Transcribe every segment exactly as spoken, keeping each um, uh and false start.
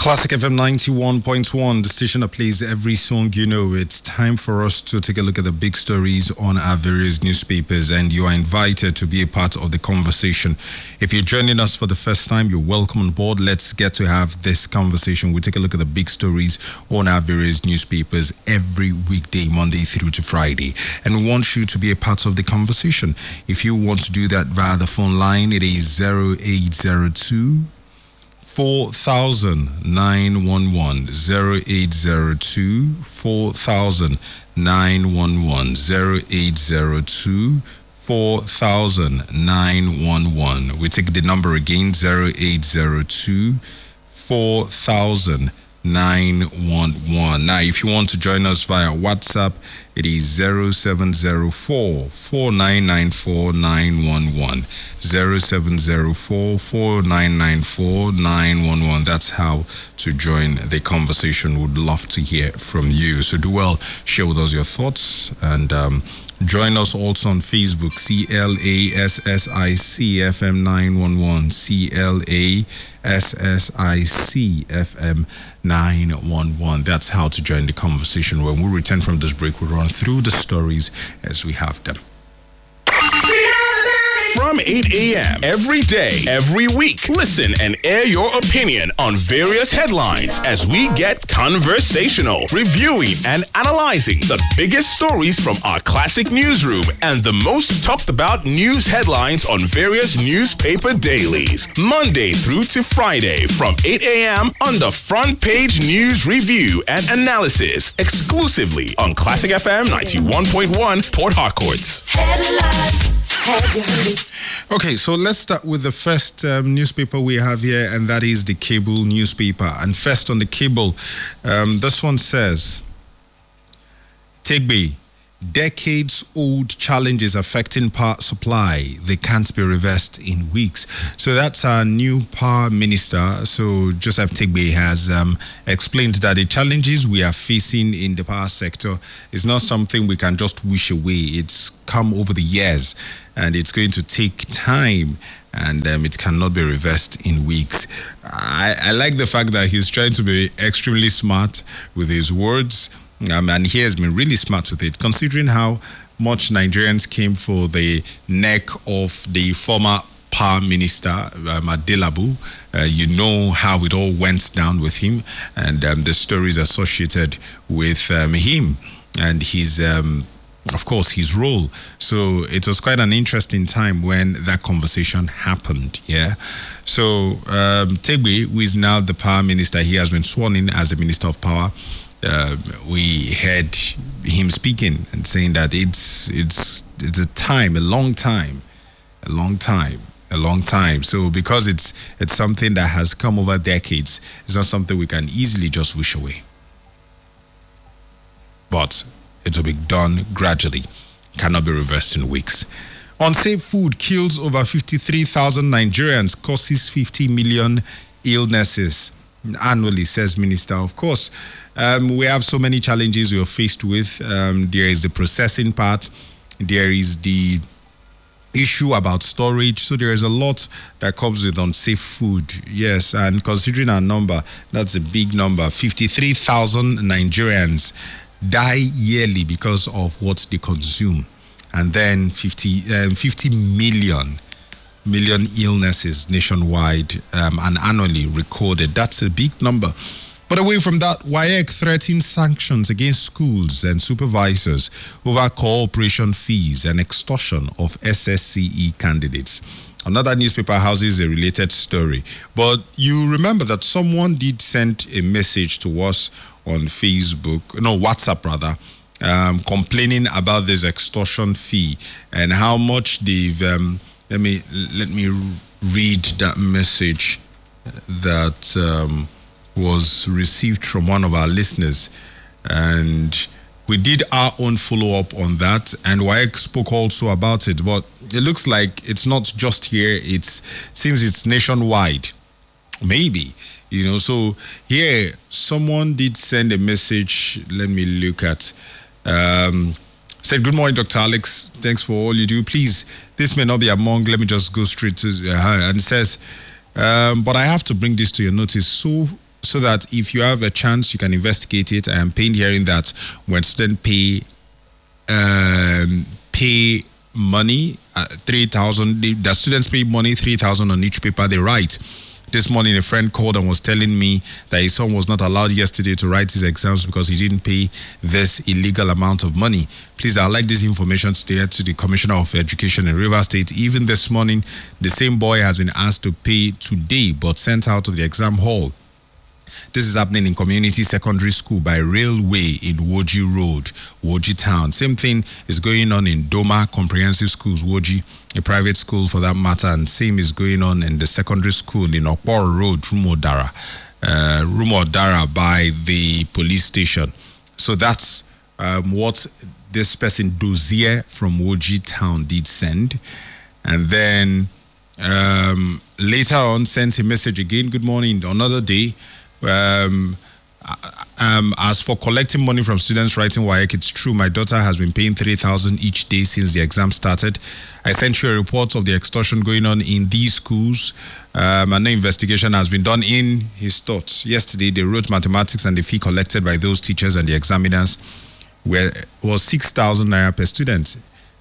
Classic F M ninety-one point one, the station that plays every song you know. It's time for us to take a look at the big stories on our various newspapers, and you are invited to be a part of the conversation. If you're joining us for the first time, you're welcome on board. Let's get to have this conversation. We take a look at the big stories on our various newspapers every weekday, Monday through to Friday, and we want you to be a part of the conversation. If you want to do that via the phone line, it is zero eight zero two four thousand nine one one, zero eight zero two four thousand nine one one, zero eight zero two four thousand nine one one. We take the number again, zero eight zero two four thousand nine one one. Now, if you want to join us via WhatsApp, it is zero seven zero four four nine nine four nine one one, zero seven zero four four nine nine four nine one one. That's how to join the conversation. Would love to hear from you. So do well, share with us your thoughts, and um, join us also on Facebook, C L A S S I C F M nine one one, C L A S S I C F M nine one one. That's how to join the conversation. When we return from this break, we'll run through the stories as we have them. From eight a.m. every day, every week, listen and air your opinion on various headlines as we get conversational, reviewing and analyzing the biggest stories from our classic newsroom and the most talked about news headlines on various newspaper dailies. Monday through to Friday from eight a.m. on the Front Page News Review and Analysis, exclusively on Classic F M ninety-one point one Port Harcourt. Headlines. Okay, so let's start with the first um, newspaper we have here, and that is the Cable newspaper. And first on the Cable, um, this one says, Tegbe, decades-old challenges affecting power supply, they can't be reversed in weeks. So that's our new power minister. So Joseph Tegbe has um, explained that the challenges we are facing in the power sector is not something we can just wish away. It's come over the years, and it's going to take time, and um, it cannot be reversed in weeks. I, I like the fact that he's trying to be extremely smart with his words. Um, and he has been really smart with it, considering how much Nigerians came for the neck of the former power minister, um, Adelabu. Uh, you know how it all went down with him, and um, the stories associated with um, him and his, um, of course, his role. So it was quite an interesting time when that conversation happened, yeah? So um, Tegbe, who is now the power minister, he has been sworn in as the Minister of Power. Uh, we heard him speaking and saying that it's it's it's a time, a long time, a long time, a long time. So because it's it's something that has come over decades, it's not something we can easily just wish away. But it will be done gradually, cannot be reversed in weeks. Unsafe food kills over fifty-three thousand Nigerians, causes fifty million illnesses annually, says Minister. Of course, um, we have so many challenges we are faced with. Um, there is the processing part, there is the issue about storage, so there is a lot that comes with unsafe food. Yes, and considering our number, that's a big number. fifty-three thousand Nigerians die yearly because of what they consume, and then fifty, um, fifty million million illnesses nationwide um, and annually recorded. That's a big number. But away from that, W A E C threatens sanctions against schools and supervisors over cooperation fees and extortion of S S C E candidates. Another newspaper houses a related story. But you remember that someone did send a message to us on Facebook, no, WhatsApp rather, um, complaining about this extortion fee and how much they've... Um, Let me let me read that message that um, was received from one of our listeners, and we did our own follow-up on that, and W A E C spoke also about it. But it looks like it's not just here; it's it seems it's nationwide, maybe, you know. So here, someone did send a message. Let me look at. Um, Said, good morning, Doctor Alex. Thanks for all you do. Please, this may not be among, let me just go straight to her. And it says, um, but I have to bring this to your notice. So so that if you have a chance, you can investigate it. I am pained hearing that when students pay um, pay money, uh, three thousand, the students pay money, three thousand on each paper they write. This morning, a friend called and was telling me that his son was not allowed yesterday to write his exams because he didn't pay this illegal amount of money. Please, I'd like this information today to the Commissioner of Education in Rivers State. Even this morning, the same boy has been asked to pay today but sent out to the exam hall. This is happening in Community Secondary School by Railway in Woji Road, Woji Town. Same thing is going on in Doma Comprehensive Schools, Woji, a private school for that matter, and same is going on in the secondary school in Okpor Road, Rumodara, uh, Rumodara by the police station. So that's um, what this person, Dozier from Woji Town, did send. And then um, later on sent a message again, good morning, another day. Um, um, as for collecting money from students writing W A E C, it's true. My daughter has been paying three thousand each day since the exam started. I sent you a report of the extortion going on in these schools, um, and no investigation has been done in his thoughts. Yesterday, they wrote mathematics, and the fee collected by those teachers and the examiners were was six thousand naira per student.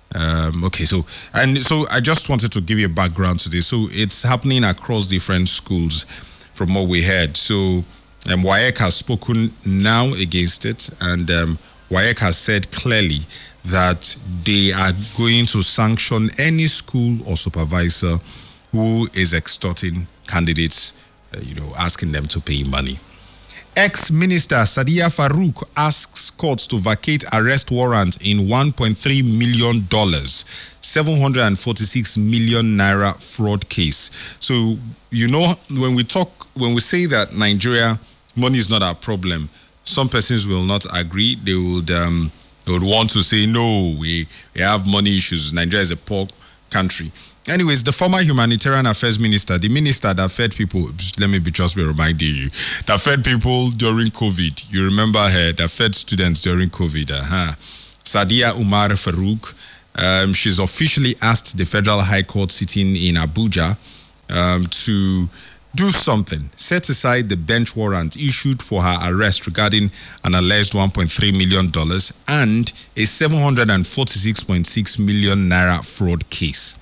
Um, okay, so and so I just wanted to give you a background to this. So it's happening across different schools, from what we heard. So um, W A E C has spoken now against it, and um, W A E C has said clearly that they are going to sanction any school or supervisor who is extorting candidates, uh, you know, asking them to pay money. Ex-Minister Sadiya Farouk asks courts to vacate arrest warrant in one point three million dollars, seven hundred forty-six million naira fraud case. So, you know, when we talk, when we say that Nigeria, money is not our problem, some persons will not agree. They would, um, they would want to say, no, we, we have money issues. Nigeria is a poor country. Anyways, the former humanitarian affairs minister, the minister that fed people, let me be just be reminding you, that fed people during COVID. You remember her, that fed students during COVID. Uh-huh. Sadiya Umar Farouk. Um, she's officially asked the Federal High Court sitting in Abuja um, to do something, set aside the bench warrant issued for her arrest regarding an alleged one point three million dollars and a seven hundred forty-six point six million naira fraud case.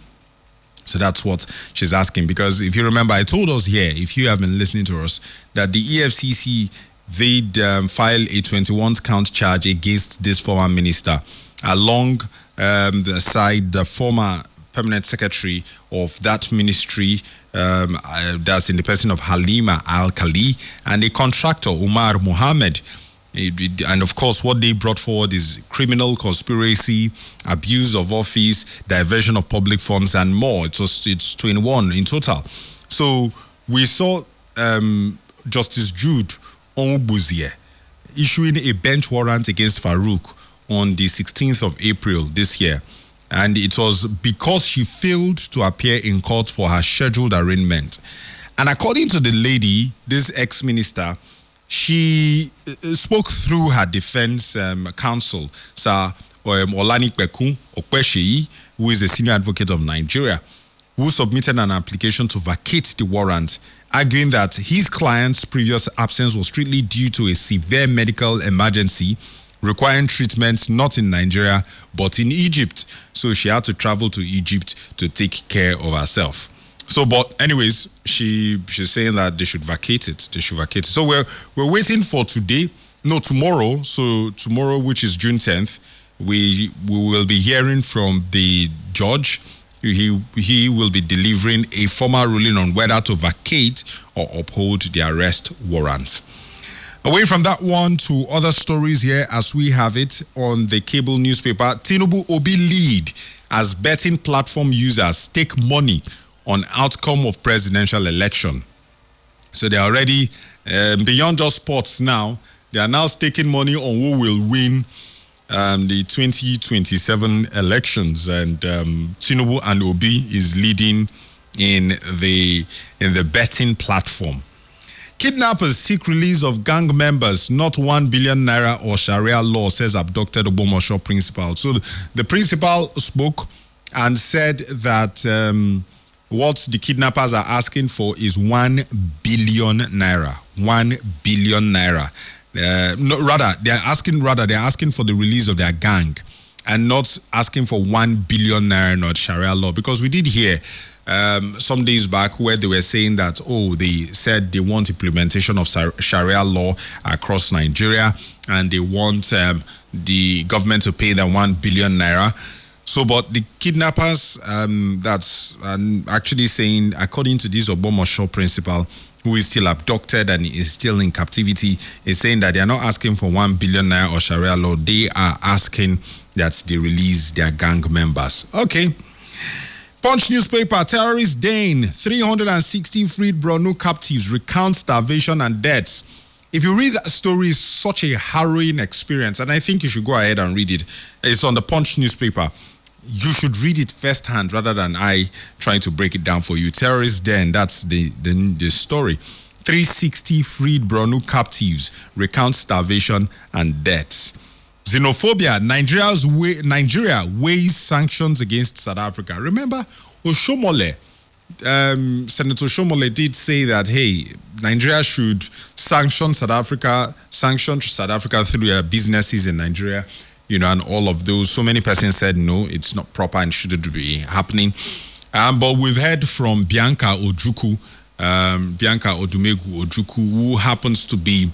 So that's what she's asking, because if you remember, I told us here, if you have been listening to us, that the E F C C, they'd um, file a twenty-one count charge against this former minister, along um, the side the former permanent secretary of that ministry, um, uh, that's in the person of Halima Al-Khali, and a contractor, Umar Mohammed. And of course, what they brought forward is criminal conspiracy, abuse of office, diversion of public funds, and more. It was, it's twenty-one in total. So we saw um, Justice Jude Onwubuzie issuing a bench warrant against Farouk on the sixteenth of April this year. And it was because she failed to appear in court for her scheduled arraignment. And according to the lady, this ex-minister, she spoke through her defense um, counsel, Sir um, Olanipekun Okpesheyi, who is a senior advocate of Nigeria, who submitted an application to vacate the warrant, arguing that his client's previous absence was strictly due to a severe medical emergency requiring treatment not in Nigeria but in Egypt. So she had to travel to Egypt to take care of herself. So, but anyways, she she's saying that they should vacate it. They should vacate it. So we're we're waiting for today, no tomorrow. So tomorrow, which is June tenth, we we will be hearing from the judge. He he will be delivering a formal ruling on whether to vacate or uphold the arrest warrant. Away from that one to other stories here, as we have it on the cable newspaper, Tinubu Obi lead as betting platform users stake money on outcome of presidential election. So they're already um, beyond just sports now. They are now staking money on who will win um, the twenty twenty-seven elections. And um, Tinubu and Obi is leading in the in the betting platform. Kidnappers seek release of gang members, not one billion naira or Sharia law, says abducted Ogbomosho principal. So the principal spoke and said that um, what the kidnappers are asking for is one billion naira. One billion naira. Uh, no, rather, they're asking rather they're asking for the release of their gang, and not asking for one billion naira not Sharia law. Because we did hear um, some days back where they were saying that, oh, they said they want implementation of Sharia law across Nigeria, and they want um, the government to pay them one billion naira. So, but the kidnappers, um, that's um, actually saying, according to this Ogbomosho principal, who is still abducted and is still in captivity, is saying that they are not asking for one billion naira or Sharia law. They are asking that they release their gang members. Okay. Punch newspaper, terrorist Dane, three hundred sixty freed Borno captives, recount starvation and deaths. If you read that story, it's such a harrowing experience, and I think you should go ahead and read it. It's on the Punch newspaper. You should read it firsthand rather than I trying to break it down for you. Terrorist Den, that's the, the, the story. three hundred sixty freed Borno captives, recount starvation and deaths. Xenophobia, Nigeria's way, Nigeria weighs sanctions against South Africa. Remember, Oshomole, um, Senator Oshomole did say that, hey, Nigeria should sanction South Africa, sanction South Africa through their businesses in Nigeria. You know, and all of those. So many persons said, no, it's not proper and shouldn't be happening. Um, but we've heard from Bianca Ojukwu, um, Bianca Odumegu Ojukwu, who happens to be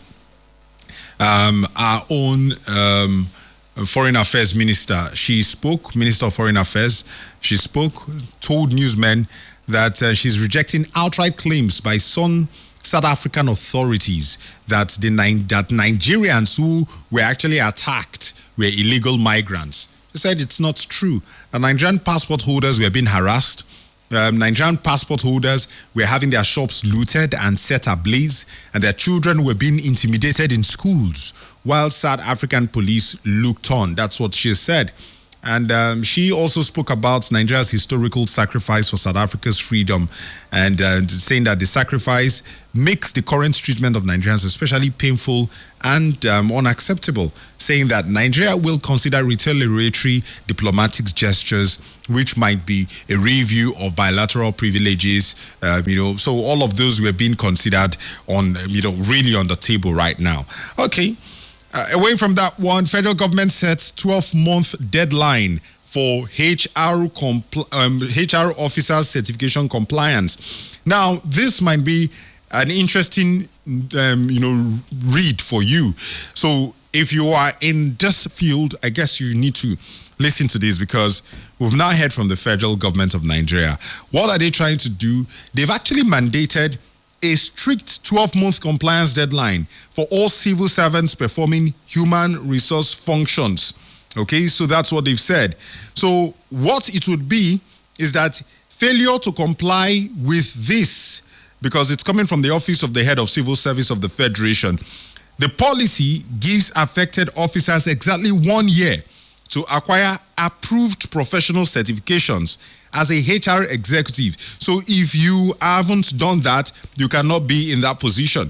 um, our own um, Foreign Affairs Minister. She spoke, Minister of Foreign Affairs, she spoke, told newsmen that uh, she's rejecting outright claims by some South African authorities that the that Nigerians who were actually attacked were illegal migrants. He said it's not true. The Nigerian passport holders were being harassed. Um, Nigerian passport holders were having their shops looted and set ablaze, and their children were being intimidated in schools while South African police looked on. That's what she said. And um, she also spoke about Nigeria's historical sacrifice for South Africa's freedom, and uh, saying that the sacrifice makes the current treatment of Nigerians especially painful and um, unacceptable, saying that Nigeria will consider retaliatory diplomatic gestures, which might be a review of bilateral privileges, uh, you know, so all of those were being considered on, you know, really on the table right now. Okay. Uh, away from that one, federal government sets twelve-month deadline for H R compl- um, H R officers certification compliance. Now, this might be an interesting, um, you know, read for you. So, if you are in this field, I guess you need to listen to this, because we've now heard from the federal government of Nigeria. What are they trying to do? They've actually mandated a strict twelve-month compliance deadline for all civil servants performing human resource functions. Okay, so that's what they've said. So what it would be is that failure to comply with this, because it's coming from the Office of the Head of Civil Service of the Federation, the policy gives affected officers exactly one year to acquire approved professional certifications as a H R executive. So if you haven't done that, you cannot be in that position.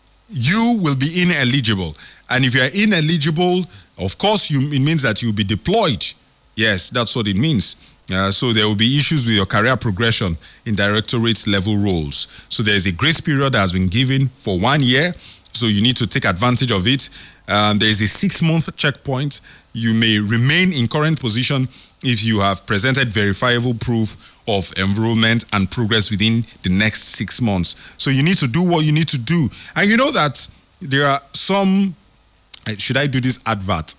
You will be ineligible. And if you are ineligible, of course, you, it means that you'll be deployed. Yes, that's what it means. Uh, so there will be issues with your career progression in directorate level roles. So there's a grace period that has been given for one year. So you need to take advantage of it. Um, there is a six-month checkpoint. You may remain in current position if you have presented verifiable proof of enrollment and progress within the next six months. So you need to do what you need to do. And you know that there are some... Should I do this advert?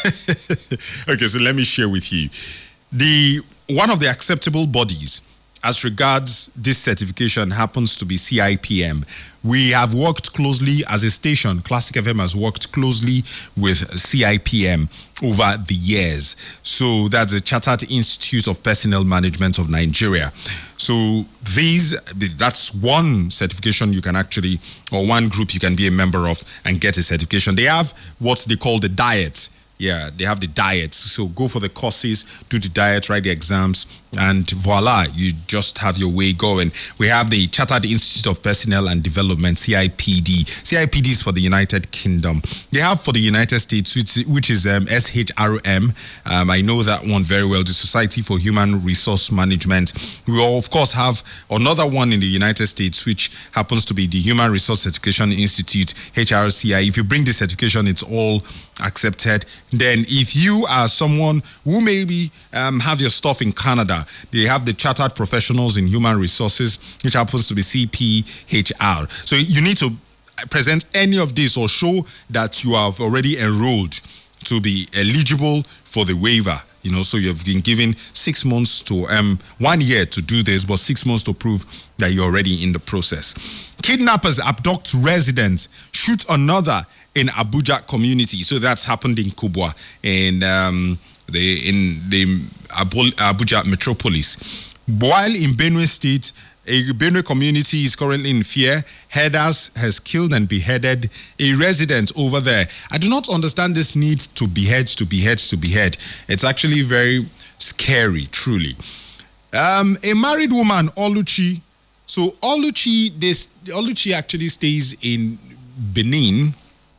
Okay, so let me share with you. The one of the acceptable bodies as regards this certification happens to be C I P M. We have worked closely as a station. Classic F M has worked closely with C I P M over the years. So that's the Chartered Institute of Personnel Management of Nigeria. So these, that's one certification you can actually, or one group you can be a member of and get a certification. They have what they call the diet. Yeah, they have the diets. So go for the courses, do the diet, write the exams, and voila, you just have your way going. We have the Chartered Institute of Personnel and Development, C I P D. C I P D is for the United Kingdom. They have for the United States, which, which is um, S H R M. Um, I know that one very well, the Society for Human Resource Management. We will, of course, have another one in the United States, which happens to be the Human Resource Education Institute, H R C I. If you bring this education, it's all accepted. Then if you are someone who maybe um, have your stuff in Canada, they have the Chartered Professionals in Human Resources, which happens to be C P H R. So you need to present any of this or show that you have already enrolled to be eligible for the waiver. You know, so you've been given six months to um one year to do this, but six months to prove that you're already in the process. Kidnappers abduct residents, shoot another in Abuja community. So that's happened in Kubwa, in um, the in the Abu, Abuja metropolis. While in Benue State, a Benue community is currently in fear. Herders has killed and beheaded a resident over there. I do not understand this need to behead, to behead, to behead. It's actually very scary, truly. Um, a married woman, Oluchi. So Oluchi, this Oluchi actually stays in Benin.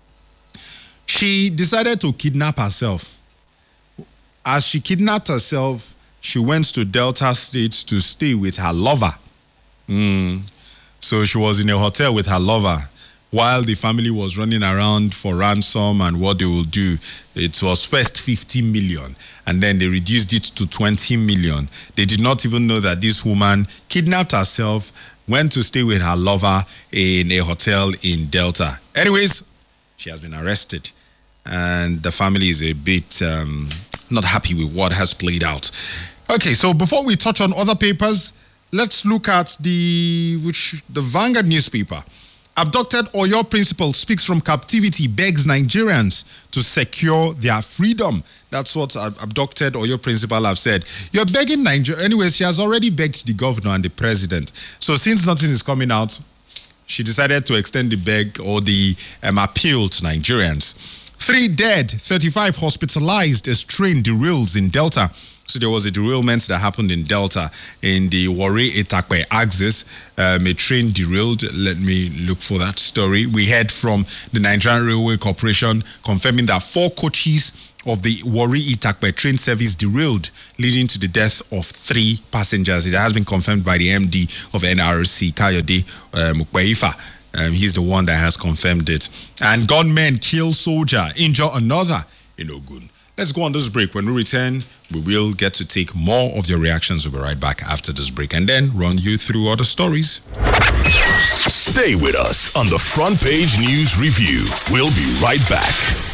She decided to kidnap herself. As she kidnapped herself, she went to Delta State to stay with her lover. Mm. So she was in a hotel with her lover while the family was running around for ransom and what they will do. It was first fifty million and then they reduced it to twenty million. They did not even know that this woman kidnapped herself, went to stay with her lover in a hotel in Delta. Anyways, she has been arrested and the family is a bit um, not happy with what has played out. Okay, so before we touch on other papers, let's look at the which the Vanguard newspaper. Abducted Oyo principal speaks from captivity, begs Nigerians to secure their freedom. That's what abducted Oyo principal have said. You're begging Nigeria. Anyways, she has already begged the governor and the president. So since nothing is coming out, she decided to extend the beg or the um, appeal to Nigerians. Three dead, thirty-five hospitalized as train derails in Delta. So there was a derailment that happened in Delta in the Warri-Itakpe axis. Um, a train derailed. Let me look for that story. We heard from the Nigerian Railway Corporation confirming that four coaches of the Warri-Itakpe train service derailed, leading to the death of three passengers. It has been confirmed by the M D of N R C, Kayode um, Mukweyifa. Um, he's the one that has confirmed it. And gunmen kill soldier, injure another in Ogun. Let's go on this break. When we return, we will get to take more of your reactions. We'll be right back after this break and then run you through other stories. Stay with us on the Front Page News Review. We'll be right back.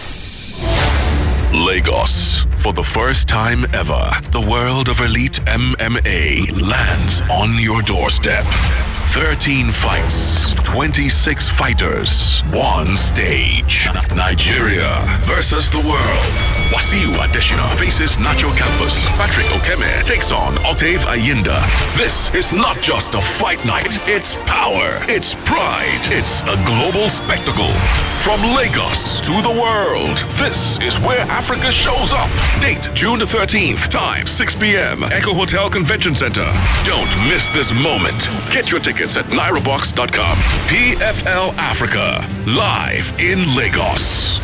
Lagos. For the first time ever, the world of elite M M A lands on your doorstep. thirteen fights, twenty-six fighters, one stage. Nigeria versus the world. Wasiu Adesina faces Nacho Campos. Patrick Okeme takes on Octave Ayinda. This is not just a fight night. It's power. It's pride. It's a global spectacle. From Lagos to the world, this is where Africa shows up. Date June the thirteenth. Time six p.m. Echo Hotel Convention Center. Don't miss this moment. Get your tickets at naira box dot com. P F L Africa, live in Lagos.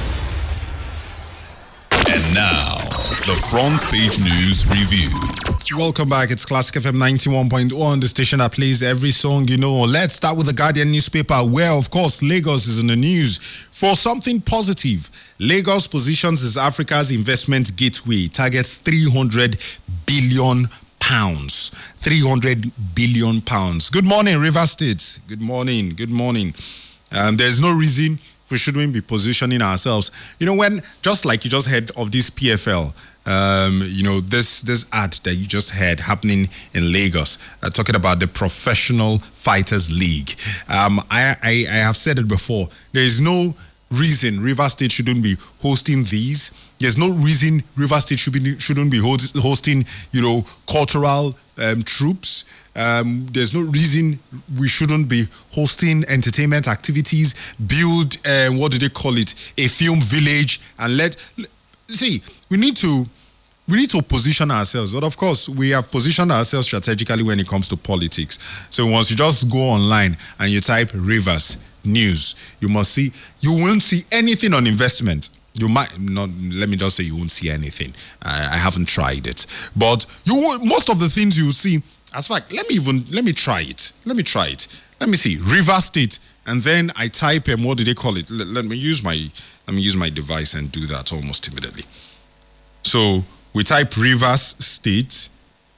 And now, the Front Page News Review. Welcome back. It's Classic F M ninety-one point one, the station that plays every song you know. Let's start with the Guardian newspaper, where, of course, Lagos is in the news for something positive. Lagos positions as Africa's investment gateway, targets three hundred billion pounds. three hundred billion pounds. Good morning, River State. Good morning. Good morning. Um, there's no reason we shouldn't be positioning ourselves. You know, when, just like you just heard of this P F L, um, you know, this this ad that you just heard happening in Lagos, uh, talking about the Professional Fighters League. Um, I, I, I have said it before. There is no reason River State shouldn't be hosting these. There's no reason River State should be, shouldn't be host, hosting, you know, cultural um, troops. Um, there's no reason we shouldn't be hosting entertainment activities, build, uh, what do they call it, a film village, and let, see, we need to we need to position ourselves. But of course, we have positioned ourselves strategically when it comes to politics. So once you just go online and you type Rivers News, you must see, you won't see anything on investment. You might not, let me just say you won't see anything. I, I haven't tried it. But you will, most of the things you will see, as fact, let me even, let me try it. Let me try it. Let me see, Rivers State, and then I type in, what do they call it? Let, let me use my, let me use my device and do that almost immediately. So we type Rivers State,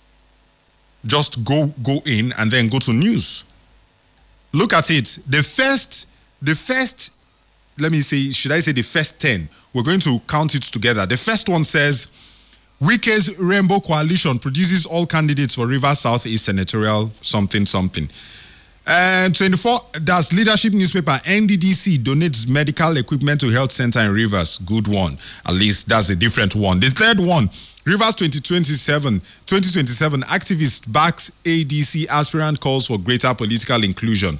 just go, go in and then go to news. Look at it. The first, the first, let me say, should I say the first ten? We're going to count it together. The first one says, Wike's Rainbow Coalition produces all candidates for Rivers Southeast Senatorial something something. And twenty-four, that's Leadership Newspaper. N D D C donates medical equipment to health center in Rivers. Good one. At least that's a different one. The third one, Rivers twenty twenty-seven, twenty twenty-seven activist backs A D C aspirant calls for greater political inclusion.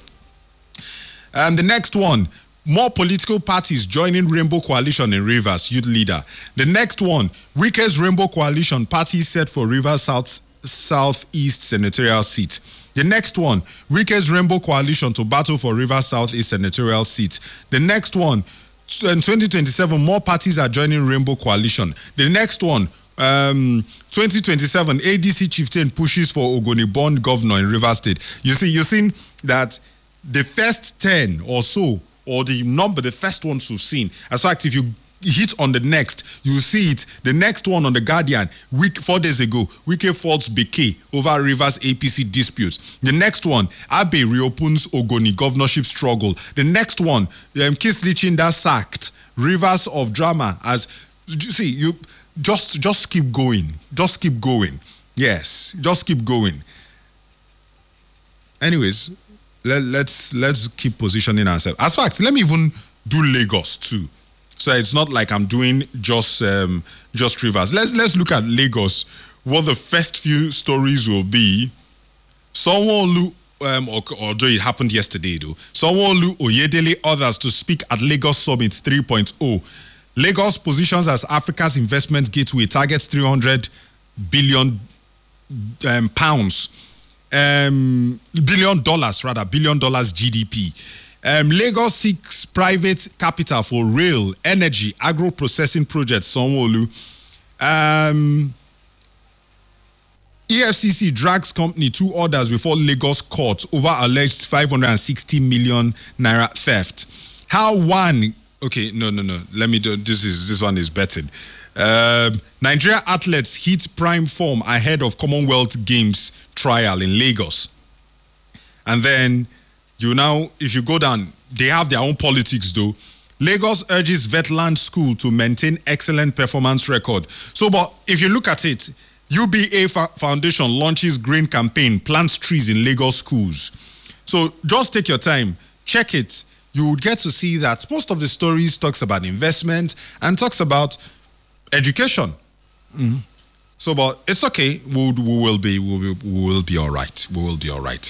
And the next one, more political parties joining Rainbow Coalition in Rivers, youth leader. The next one, Wike's Rainbow Coalition party set for Rivers South Southeast Senatorial seat. The next one, Wike's Rainbow Coalition to battle for Rivers Southeast Senatorial seat. The next one, in twenty twenty-seven, more parties are joining Rainbow Coalition. The next one, um, twenty twenty-seven, A D C chieftain pushes for Ogoni-born governor in Rivers State. You see, you've seen that the first ten or so, or the number, the first ones we've seen. As fact, if you hit on the next, you see it. The next one on the Guardian, week four days ago, Wike faults Beke over Rivers A P C dispute. The next one, Abe reopens Ogoni governorship struggle. The next one, um, Kisli Chinda sacked. Rivers of drama. As you see, you just just keep going. Just keep going. Yes, just keep going. Anyways, let, let's let's keep positioning ourselves. As fact, let me even do Lagos too. So it's not like I'm doing just um, just Rivers. Let's let's look at Lagos. What the first few stories will be. Sanwo-Olu, um, although it happened yesterday though. Sanwo-Olu, Oyedele, others to speak at Lagos Summit three point oh. Lagos positions as Africa's investment gateway, targets three hundred billion um, pounds, um, billion dollars rather, billion dollars G D P. Um, Lagos seeks private capital for rail, energy, agro-processing projects, Sanwo-Olu. Um, E F C C drags company two orders before Lagos court over alleged five hundred sixty million naira theft. How one, okay, no, no, no, let me do, this is, this one is betting. Um, Nigeria athletes hit prime form ahead of Commonwealth Games trial in Lagos. And then, you now, if you go down, they have their own politics though. Lagos urges Vetland School to maintain excellent performance record. So, but if you look at it, U B A Foundation launches green campaign, plants trees in Lagos schools. So just take your time, check it. You would get to see that most of the stories talks about investment and talks about education. Mm-hmm. So, but it's okay. We'll, we will be, we will, we will be all right. We will be all right.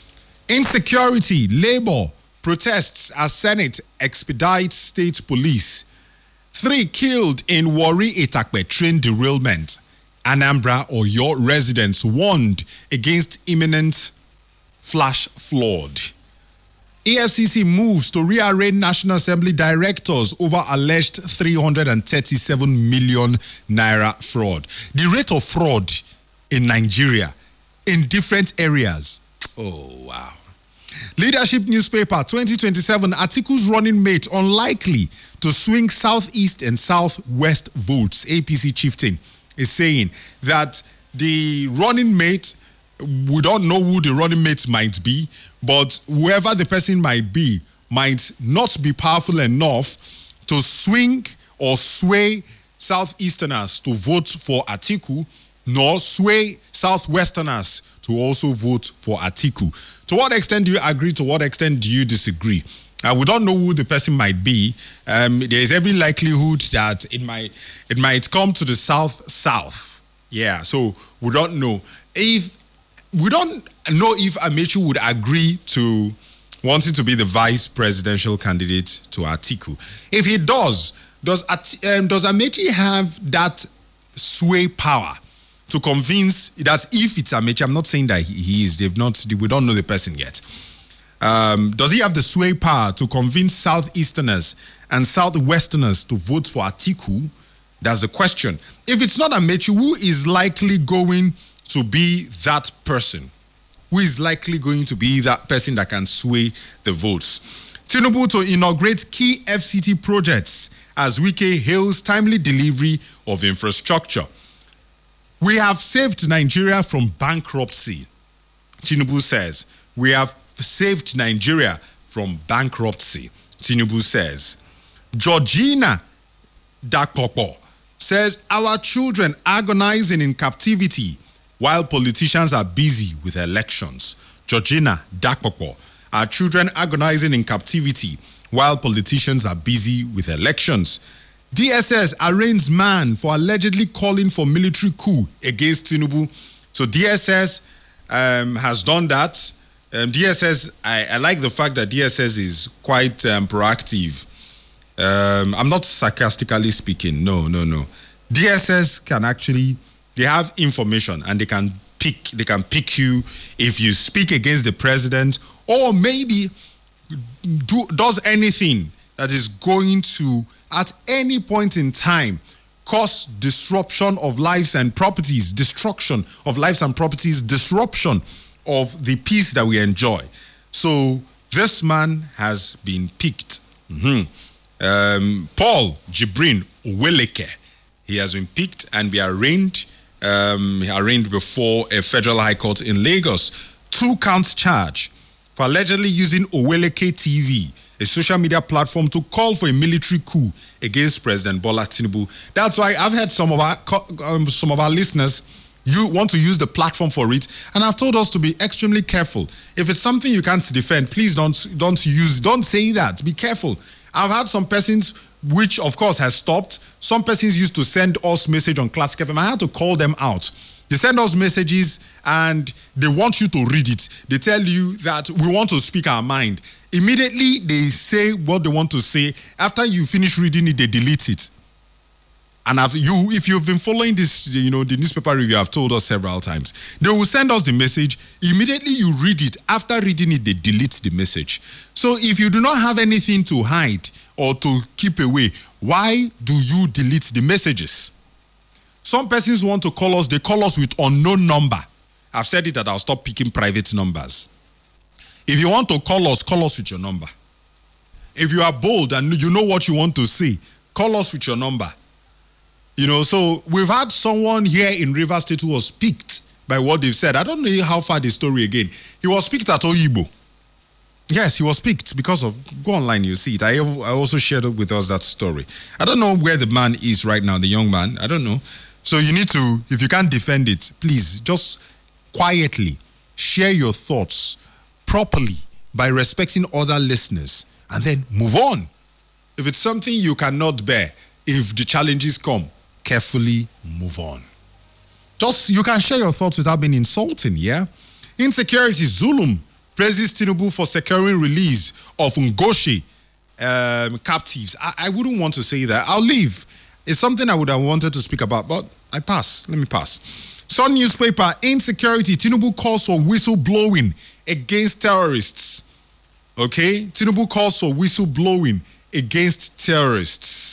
Insecurity, Labour protests as Senate expedites state police. Three killed in Warri Itakpe train derailment. Anambra or your residents warned against imminent flash flood. E F C C moves to rearrange National Assembly directors over alleged three hundred thirty-seven million naira fraud. The rate of fraud in Nigeria in different areas. Oh, wow. Leadership Newspaper twenty twenty-seven, Atiku's running mate unlikely to swing southeast and southwest votes. A P C chieftain is saying that the running mate, we don't know who the running mate might be, but whoever the person might be might not be powerful enough to swing or sway Southeasterners to vote for Atiku, nor sway Southwesterners to also vote for Atiku. To what extent do you agree? To what extent do you disagree? Uh, we don't know who the person might be. Um, there is every likelihood that it might it might come to the south south. Yeah, so we don't know if we don't know if Amechi would agree to wanting to be the vice presidential candidate to Atiku. If he does, does At- um, does Amechi have that sway power to convince that if it's Amechi, I'm not saying that he, he is, they've not, we don't know the person yet. Um, does he have the sway power to convince Southeasterners and Southwesterners to vote for Atiku? That's the question. If it's not Amechi, who is likely going to be that person? Who is likely going to be that person that can sway the votes? Tinubu to inaugurate key F C T projects as Wike hails timely delivery of infrastructure. We have saved Nigeria from bankruptcy. Tinubu says, we have saved Nigeria from bankruptcy. Tinubu says. Georgina Dakopo says, our children agonizing in captivity while politicians are busy with elections. Georgina Dakopo, our children agonizing in captivity while politicians are busy with elections. D S S arraigns man for allegedly calling for military coup against Tinubu. So D S S um, has done that. Um, D S S, I, I like the fact that D S S is quite um, proactive. Um, I'm not sarcastically speaking. No, no, no. D S S can actually, they have information and they can pick, they can pick you if you speak against the president or maybe do, does anything that is going to, at any point in time, cause disruption of lives and properties, destruction of lives and properties, disruption of the peace that we enjoy. So this man has been picked. Mm-hmm. Um, Paul Jibrin Oweleke, he has been picked and be arraigned, um, arraigned before a federal high court in Lagos. Two counts charge for allegedly using Oweleke T V, a social media platform, to call for a military coup against President Bola Tinubu. That's why I've had some of our um, some of our listeners, you want to use the platform for it, and I've told us to be extremely careful. If it's something you can't defend, please don't don't use, don't say that. Be careful. I've had some persons, which of course has stopped. Some persons used to send us message on Classic F M. I had to call them out. They send us messages and they want you to read it. They tell you that we want to speak our mind. Immediately they say what they want to say. After you finish reading it, they delete it. And if you, if you've been following this, you know, the newspaper review, I've told us several times. They will send us the message. Immediately you read it. After reading it, they delete the message. So if you do not have anything to hide or to keep away, why do you delete the messages? Some persons want to call us, they call us with unknown number. I've said it that I'll stop picking private numbers. If you want to call us, call us with your number. If you are bold and you know what you want to say, call us with your number. You know, so we've had someone here in Rivers State who was picked by what they've said. I don't know how far the story again. He was picked at Oyibo. Yes, he was picked because of, go online, you see it. I, I also shared with us that story. I don't know where the man is right now, the young man. I don't know. So you need to, if you can't defend it, please just quietly share your thoughts properly by respecting other listeners and then move on. If it's something you cannot bear, if the challenges come, carefully move on. Just, you can share your thoughts without being insulting, yeah? Insecurity, Zulum praises Tinubu for securing release of Ngozi um, captives. I, I wouldn't want to say that. I'll leave. It's something I would have wanted to speak about, but I pass. Let me pass. Sun newspaper, insecurity, Tinubu calls for whistleblowing against terrorists. Okay? Tinubu calls for whistleblowing against terrorists.